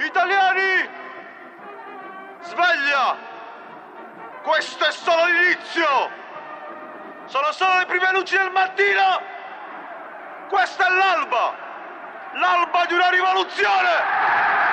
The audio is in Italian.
Italiani! Sveglia! Questo è solo l'inizio! Sono solo le prime luci del mattino! Questa è l'alba! L'alba di una rivoluzione!